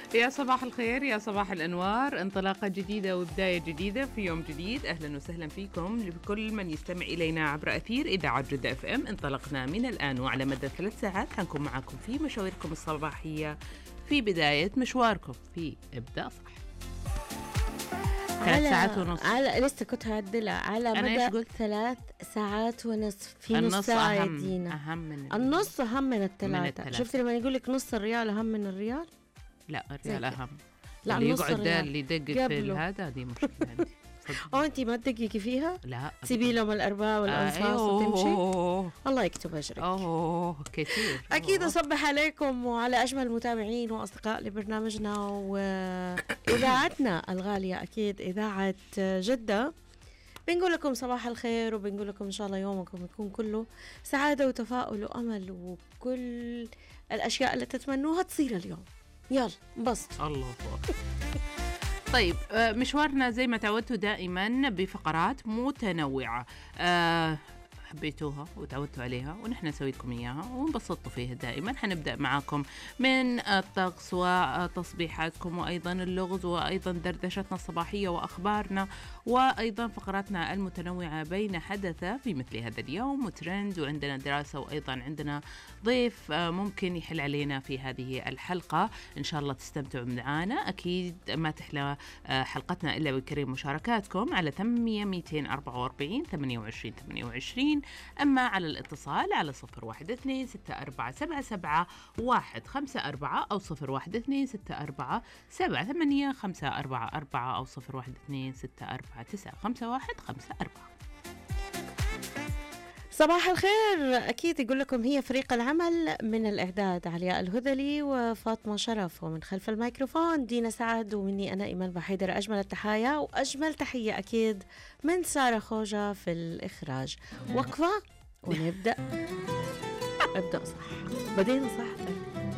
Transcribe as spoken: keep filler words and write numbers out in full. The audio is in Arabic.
يا صباح الخير، يا صباح الأنوار، انطلاقة جديدة وبداية جديدة في يوم جديد. أهلا وسهلا فيكم لكل من يستمع إلينا عبر أثير إذاعة جدة اف ام. انطلقنا من الآن وعلى مدى ثلاث ساعات حنكون معكم في مشاويركم الصباحية في بداية مشواركم في ابدأ صح. ثلاث ساعات ونص. على لسه كنت هعدلها على مدى ثلاث ساعات ونصف. في نص ساعة يا دينا. أهم من النص أهم من الثلاثة. شفت لما يقول لك نص الريال أهم من الريال؟ لا الريال أهم. لا اللي يقعد ده اللي يدقق في هذا دي مشكلة عندي. أو أنتي ما تدققي فيها؟ لا تسيبي لهم الأرباع والأنصاص آه وتمشي. الله يكتب أجرك. أوه كثير. أكيد أصبح عليكم وعلى أجمل المتابعين وأصدقاء لبرنامجنا وإذاعتنا الغالية، أكيد إذاعة جدة. بنقول لكم صباح الخير وبنقول لكم إن شاء الله يومكم يكون كله سعادة وتفاؤل وأمل وكل الأشياء اللي تتمنوها تصير اليوم. يلا انبسطوا. الله أكبر. طيب مشوارنا زي ما تعودتوا دائما بفقرات متنوعة، أه حبيتوها وتعودتوا عليها ونحن نسوي لكم إياها ونبسطوا فيها دائما. حنبدأ معاكم من الطقس وتصبيحاتكم وأيضا اللغز وأيضا دردشتنا الصباحية وأخبارنا وأيضا فقراتنا المتنوعة بين حدث في مثل هذا اليوم وترند، وعندنا دراسة وأيضا عندنا ضيف ممكن يحل علينا في هذه الحلقة. إن شاء الله تستمتعوا معنا. أكيد ما تحلى حلقتنا إلا بكريم مشاركاتكم على ثمانية مئتين وأربعة وأربعين ثمانية وعشرين ثمانية وعشرين، أما على الاتصال على صفر واحد اثنين ستة أربعة سبعة سبعة واحد خمسة أربعة أو صفر واحد اثنين ستة أربعة سبعة ثمانية خمسة أربعة أربعة أو صفر واحد اثنين ستة أربعة تسعة خمسة واحد خمسة أربعة. صباح الخير. أكيد يقول لكم هي فريق العمل من الإعداد علياء الهذلي وفاطمة شرف، ومن خلف الميكروفون دينا سعد، ومني أنا إيمان بحيدر. أجمل التحايا وأجمل تحية أكيد من سارة خوجة في الإخراج. وقفة ونبدأ. ابدأ صح، بدينا صح.